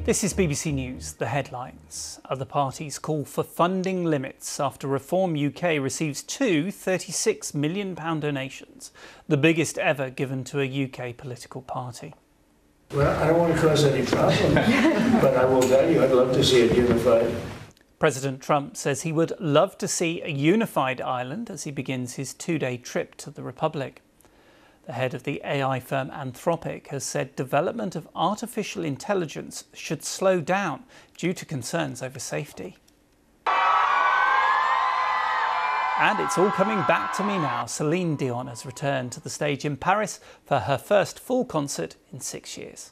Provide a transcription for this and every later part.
This is BBC News, the headlines. Other parties call for funding limits after Reform UK receives two £36 million donations, the biggest ever given to a UK political party. Well, I don't want to cause any problems, but I will tell you I'd love to see it unified. President Trump says he would love to see a unified Ireland as he begins his two-day trip to the Republic. The head of the AI firm Anthropic has said development of artificial intelligence should slow down due to concerns over safety. And it's all coming back to me now. Celine Dion has returned to the stage in Paris for her first full concert in 6 years.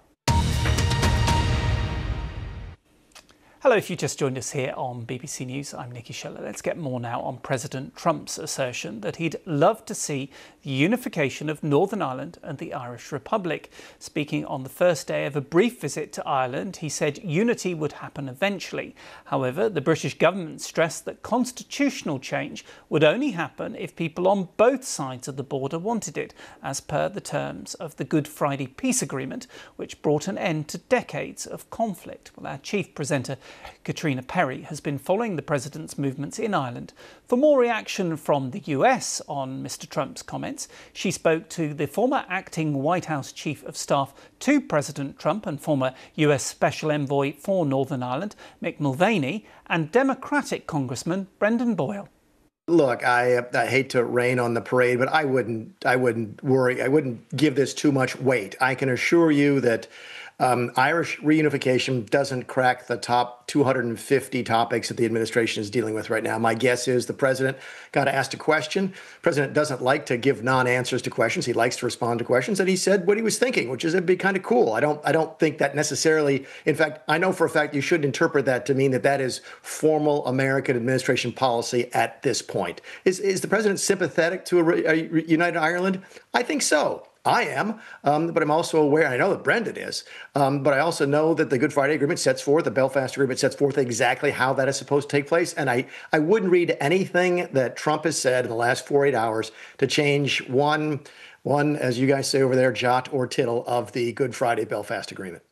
Hello, if you just joined us here on BBC News, I'm Nikki Scheller. Let's get more now on President Trump's assertion that he'd love to see the unification of Northern Ireland and the Irish Republic. Speaking on the first day of a brief visit to Ireland, he said unity would happen eventually. However, the British government stressed that constitutional change would only happen if people on both sides of the border wanted it, as per the terms of the Good Friday Peace Agreement, which brought an end to decades of conflict. Well, our chief presenter, Katrina Perry, has been following the president's movements in Ireland. For more reaction from the US on Mr. Trump's comments, she spoke to the former acting White House chief of staff to President Trump and former US Special Envoy for Northern Ireland, Mick Mulvaney, and Democratic Congressman Brendan Boyle. Look, I hate to rain on the parade, but I wouldn't worry. I wouldn't give this too much weight. I can assure you that Irish reunification doesn't crack the top 250 topics that the administration is dealing with right now. My guess is the president got asked a question. The president doesn't like to give non-answers to questions. He likes to respond to questions, and he said what he was thinking, which is it'd be kind of cool. I don't think that necessarily. In fact, I know for a fact you shouldn't interpret that to mean that that is formal American administration policy at this point. Is the president sympathetic to a united Ireland? I think so. I am, but I'm also aware, I know that Brendan is, but I also know that the Good Friday Agreement sets forth, the Belfast Agreement sets forth exactly how that is supposed to take place. And I wouldn't read anything that Trump has said in the last 48 hours to change one, as you guys say over there, jot or tittle of the Good Friday Belfast Agreement.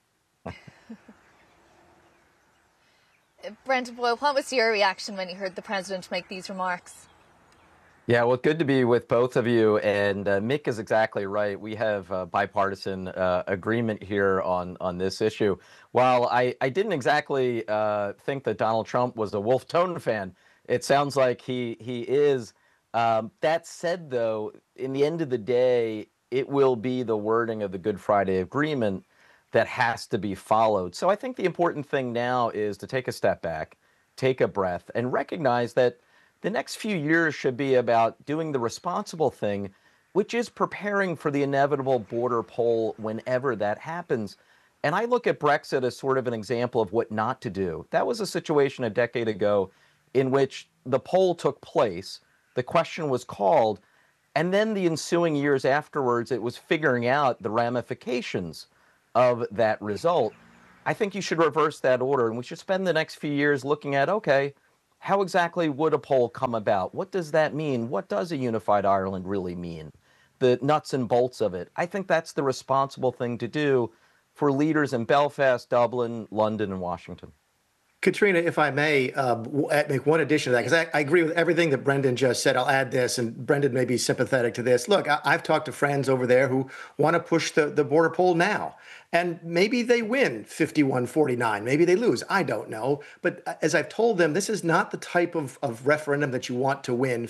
Brendan Boyle, what was your reaction when you heard the president make these remarks? Yeah, well, good to be with both of you. And Mick is exactly right. We have bipartisan agreement here on this issue. While I didn't exactly think that Donald Trump was a Wolf Tone fan, it sounds like he is. That said, though, in the end of the day, it will be the wording of the Good Friday Agreement that has to be followed. So I think the important thing now is to take a step back, take a breath, and recognize that the next few years should be about doing the responsible thing, which is preparing for the inevitable border poll whenever that happens. And I look at Brexit as sort of an example of what not to do. That was a situation a decade ago in which the poll took place, the question was called, and then the ensuing years afterwards, it was figuring out the ramifications of that result. I think you should reverse that order, and we should spend the next few years looking at, okay, how exactly would a poll come about? What does that mean? What does a unified Ireland really mean? The nuts and bolts of it. I think that's the responsible thing to do for leaders in Belfast, Dublin, London, and Washington. Katrina, if I may make one addition to that, because I agree with everything that Brendan just said. I'll add this, and Brendan may be sympathetic to this. Look, I've talked to friends over there who want to push the border poll now. And maybe they win 51-49. Maybe they lose. I don't know. But as I've told them, this is not the type of referendum that you want to win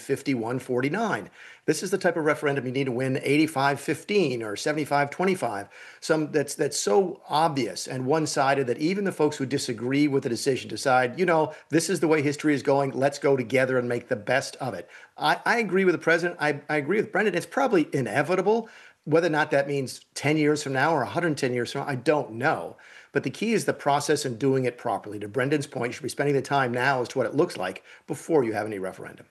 51-49. This is the type of referendum you need to win 85-15 or 75-25. That's so obvious and one-sided that even the folks who disagree with the decision decide, this is the way history is going. Let's go together and make the best of it. I agree with the president. I agree with Brendan. It's probably inevitable. Whether or not that means 10 years from now or 110 years from now, I don't know. But the key is the process and doing it properly. To Brendan's point, you should be spending the time now as to what it looks like before you have any referendum.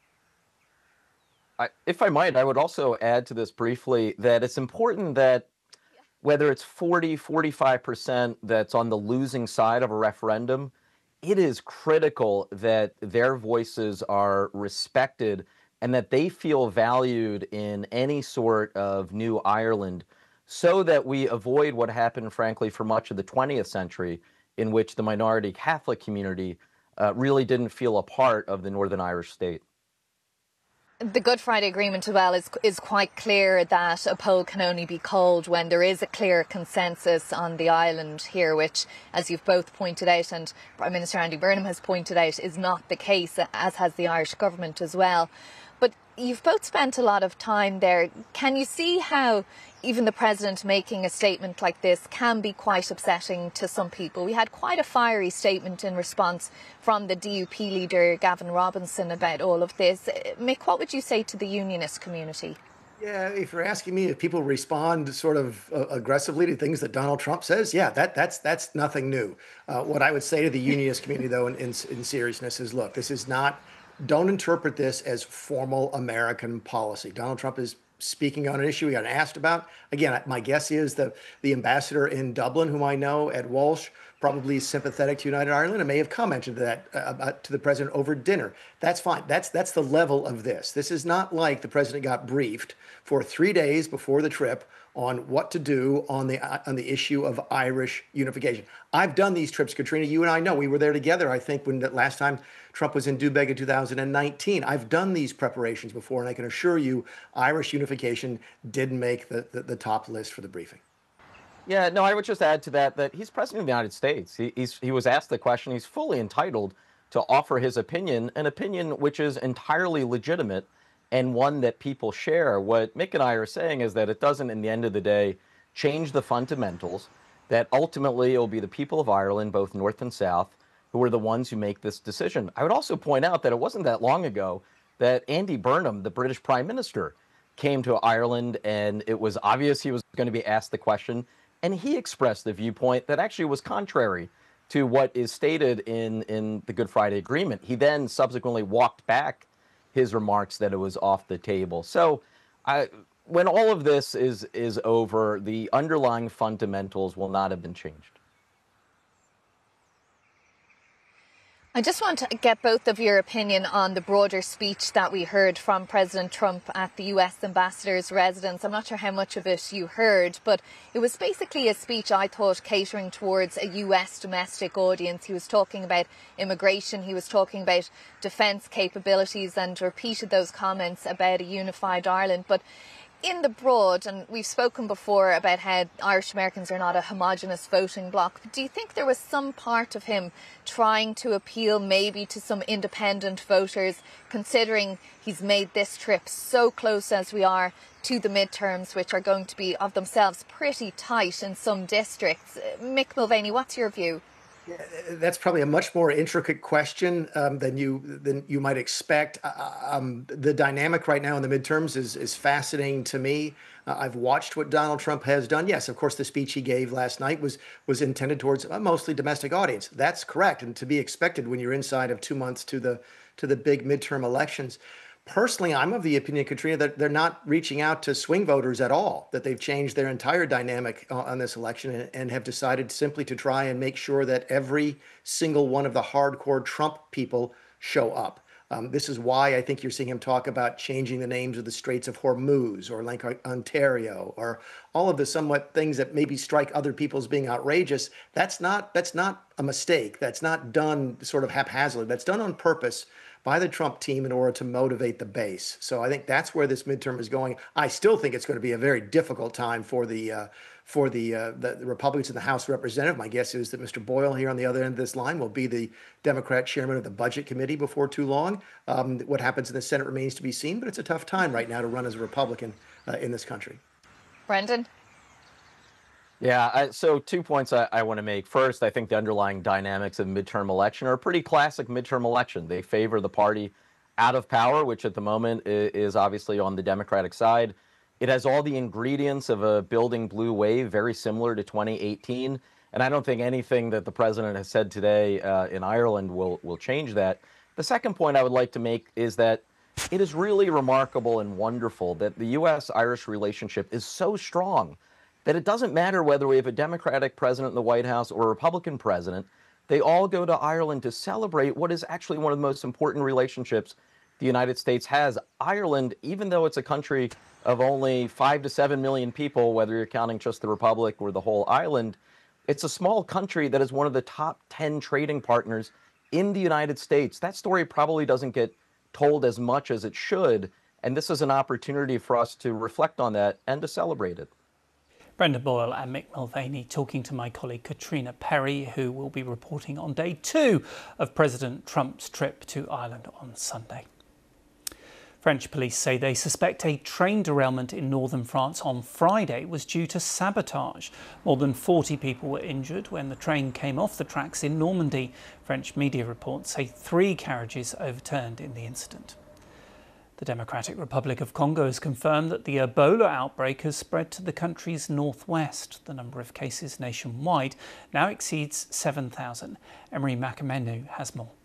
If I might, I would also add to this briefly that it's important that whether it's 45% that's on the losing side of a referendum, it is critical that their voices are respected and that they feel valued in any sort of new Ireland so that we avoid what happened, frankly, for much of the 20th century, in which the minority Catholic community really didn't feel a part of the Northern Irish state. The Good Friday Agreement as well is quite clear that a poll can only be called when there is a clear consensus on the island here, which, as you've both pointed out and Prime Minister Andy Burnham has pointed out, is not the case, as has the Irish government as well. But you've both spent a lot of time there. Can you see how even the President making a statement like this can be quite upsetting to some people? We had quite a fiery statement in response from the DUP leader Gavin Robinson about all of this. Mick, what would you say to the unionist community? Yeah, if you're asking me if people respond sort of aggressively to things that Donald Trump says, yeah, that's nothing new. What I would say to the unionist community, though, in seriousness, is look, this is not. Don't interpret this as formal American policy. Donald Trump is speaking on an issue he got asked about. Again, my guess is the ambassador in Dublin, whom I know, Ed Walsh, probably sympathetic to United Ireland and may have commented that to the president over dinner. That's fine. That's the level of this. This is not like the president got briefed for 3 days before the trip on what to do on the issue of Irish unification. I've done these trips, Katrina. You and I know we were there together. I think when the last time Trump was in Dubeg in 2019. I've done these preparations before, and I can assure you, Irish unification didn't make the top list for the briefing. Yeah, no, I would just add to that he's president of the United States. He was asked the question. He's fully entitled to offer his opinion, an opinion which is entirely legitimate and one that people share. What Mick and I are saying is that it doesn't, in the end of the day, change the fundamentals, that ultimately it will be the people of Ireland, both North and South, who are the ones who make this decision. I would also point out that it wasn't that long ago that Andy Burnham, the British Prime Minister, came to Ireland, and it was obvious he was going to be asked the question, and he expressed the viewpoint that actually was contrary to what is stated in the Good Friday Agreement. He then subsequently walked back his remarks that it was off the table. So when all of this is over, the underlying fundamentals will not have been changed. I just want to get both of your opinion on the broader speech that we heard from President Trump at the US ambassador's residence. I'm not sure how much of it you heard, but it was basically a speech, I thought, catering towards a US domestic audience. He was talking about immigration, he was talking about defence capabilities, and repeated those comments about a unified Ireland. But in the broad, and we've spoken before about how Irish Americans are not a homogenous voting bloc, do you think there was some part of him trying to appeal maybe to some independent voters, considering he's made this trip so close as we are to the midterms, which are going to be of themselves pretty tight in some districts? Mick Mulvaney, what's your view? Yeah, that's probably a much more intricate question than you might expect. The dynamic right now in the midterms is fascinating to me. I've watched what Donald Trump has done. Yes, of course, the speech he gave last night was intended towards a mostly domestic audience. That's correct, and to be expected when you're inside of 2 months to the big midterm elections. Personally, I'm of the opinion, Katrina, that they're not reaching out to swing voters at all, that they've changed their entire dynamic on this election and have decided simply to try and make sure that every single one of the hardcore Trump people show up. This is why I think you're seeing him talk about changing the names of the Straits of Hormuz or Lake Ontario, or all of the somewhat things that maybe strike other people as being outrageous. That's not a mistake. That's not done sort of haphazardly. That's done on purpose by the Trump team in order to motivate the base. So I think that's where this midterm is going. I still think it's going to be a very difficult time for the Republicans in the House of Representatives. My guess is that Mr. Boyle here on the other end of this line will be the Democrat chairman of the Budget Committee before too long. What happens in the Senate remains to be seen, but it's a tough time right now to run as a Republican in this country. Brendan? Yeah, so 2 points I want to make. First, I think the underlying dynamics of midterm election are a pretty classic midterm election. They favor the party out of power, which at the moment is obviously on the Democratic side. It has all the ingredients of a building blue wave, very similar to 2018. And I don't think anything that the president has said today in Ireland will change that. The second point I would like to make is that it is really remarkable and wonderful that the U.S.-Irish relationship is so strong that it doesn't matter whether we have a Democratic president in the White House or a Republican president. They all go to Ireland to celebrate what is actually one of the most important relationships the the United States has. Ireland, even though it's a country of only 5 to 7 million people, whether you're counting just the Republic or the whole island, it's a small country that is one of the top 10 trading partners in the United States. That story probably doesn't get told as much as it should, and this is an opportunity for us to reflect on that and to celebrate it. Brendan Boyle and Mick Mulvaney talking to my colleague Katrina Perry, who will be reporting on day 2 of President Trump's trip to Ireland on Sunday. French police say they suspect a train derailment in northern France on Friday was due to sabotage. More than 40 people were injured when the train came off the tracks in Normandy. French media reports say 3 carriages overturned in the incident. The Democratic Republic of Congo has confirmed that the Ebola outbreak has spread to the country's northwest. The number of cases nationwide now exceeds 7,000. Emery Makamenu has more.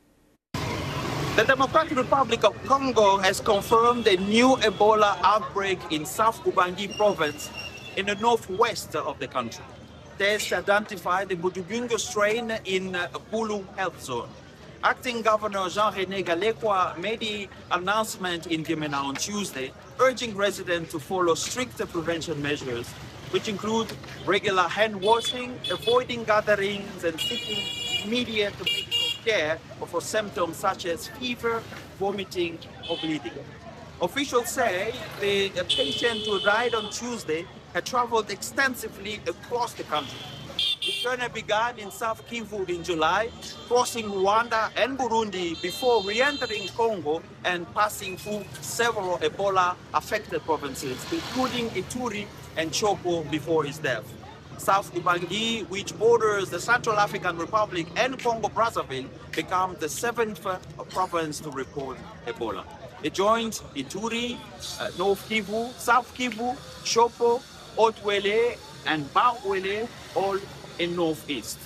The Democratic Republic of Congo has confirmed a new Ebola outbreak in South Ubangi province in the northwest of the country. Tests identified the Budubungo strain in Bulu health zone. Acting Governor Jean-René Galekwa made the announcement in Gemena on Tuesday, urging residents to follow stricter prevention measures, which include regular hand washing, avoiding gatherings, and seeking immediate medical care for symptoms such as fever, vomiting, or bleeding. Officials say the patient who died on Tuesday had traveled extensively across the country. The journey began in South Kivu in July, crossing Rwanda and Burundi before re-entering Congo and passing through several Ebola-affected provinces, including Ituri and Chopo before his death. South Ubangi, which borders the Central African Republic and Congo-Brazzaville, became the 7th province to report Ebola. It joins Ituri, North Kivu, South Kivu, Chopo, Haut-Uele, and Bas-Uele, all in northeast.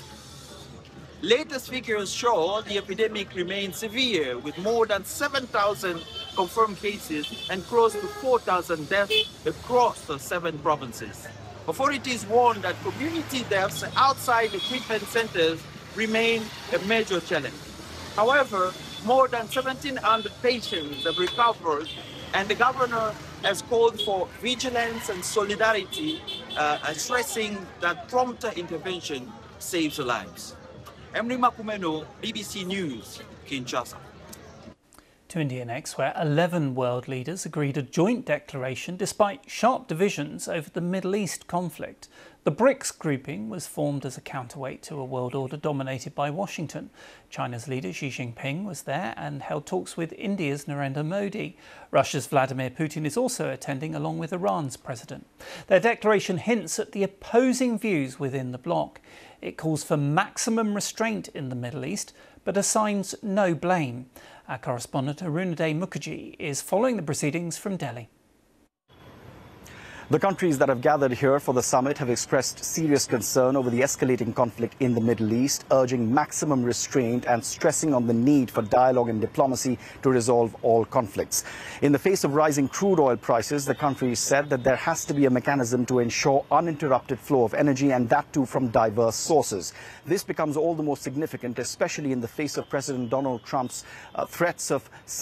Latest figures show the epidemic remains severe, with more than 7,000 confirmed cases and close to 4,000 deaths across the 7 provinces. Authorities warn that community deaths outside the treatment centers remain a major challenge. However, more than 1,700 patients have recovered, and the governor has called for vigilance and solidarity, stressing that prompt intervention saves lives. Emery Makumeno, BBC News, Kinshasa. To India next, where 11 world leaders agreed a joint declaration despite sharp divisions over the Middle East conflict. The BRICS grouping was formed as a counterweight to a world order dominated by Washington. China's leader Xi Jinping was there and held talks with India's Narendra Modi. Russia's Vladimir Putin is also attending, along with Iran's president. Their declaration hints at the opposing views within the bloc. It calls for maximum restraint in the Middle East, but assigns no blame. Our correspondent Arunade Mukherjee is following the proceedings from Delhi. The countries that have gathered here for the summit have expressed serious concern over the escalating conflict in the Middle East, urging maximum restraint and stressing on the need for dialogue and diplomacy to resolve all conflicts. In the face of rising crude oil prices, the countries said that there has to be a mechanism to ensure uninterrupted flow of energy, and that too from diverse sources. This becomes all the more significant, especially in the face of President Donald Trump's threats of